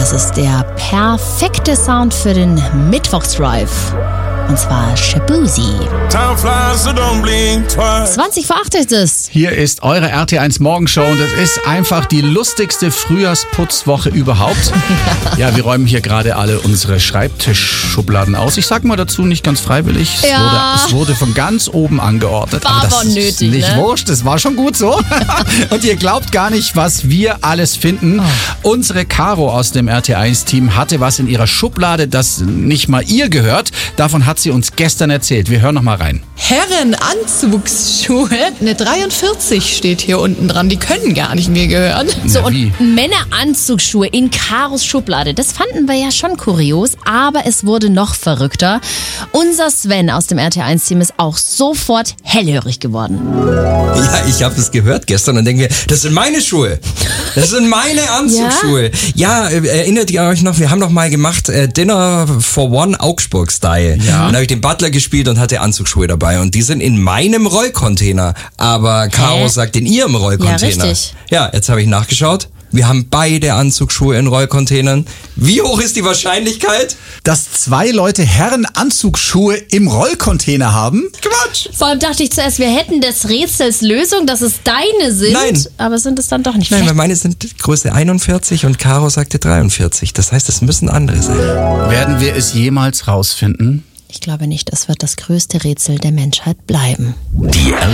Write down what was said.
Das ist der perfekte Sound für den Mittwochsdrive. Und zwar Shaboozey. 20 vor 8 ist es. Hier ist eure RT1 Morgenshow und es ist einfach die lustigste Frühjahrsputzwoche überhaupt. Ja, wir räumen hier gerade alle unsere Schreibtischschubladen aus. Ich sag mal dazu, nicht ganz freiwillig. Es wurde von ganz oben angeordnet. War aber das aber nötig, ist nicht ne? wurscht, das war schon gut so. Und ihr glaubt gar nicht, was wir alles finden. Unsere Caro aus dem RT1-Team hatte was in ihrer Schublade, das nicht mal ihr gehört. Davon hat sie uns gestern erzählt. Wir hören noch mal rein. Herrenanzugsschuhe, eine 43 steht hier unten dran. Die können gar nicht mir gehören. So, und Männeranzugsschuhe in Karos Schublade, das fanden wir ja schon kurios, aber es wurde noch verrückter. Unser Sven aus dem RT1-Team ist auch sofort hellhörig geworden. Ja, ich habe es gehört gestern und denke mir, das sind meine Schuhe. Das sind meine Anzugsschuhe. Ja, erinnert ihr euch noch, wir haben doch mal gemacht Dinner for One Augsburg-Style. Ja. Und da habe ich den Butler gespielt und hatte Anzugsschuhe dabei. Und die sind in meinem Rollcontainer. Aber Caro sagt in ihrem Rollcontainer. Ja, richtig. Ja, jetzt habe ich nachgeschaut. Wir haben beide Anzugsschuhe in Rollcontainern. Wie hoch ist die Wahrscheinlichkeit? Dass 2 Leute Herrenanzugsschuhe im Rollcontainer haben? Quatsch! Vor allem dachte ich zuerst, wir hätten des Rätsels Lösung, dass es deine sind. Nein. Aber sind es dann doch nicht. Nein, weil meine sind Größe 41 und Caro sagte 43. Das heißt, es müssen andere sein. Werden wir es jemals rausfinden? Ich glaube nicht, es wird das größte Rätsel der Menschheit bleiben. Die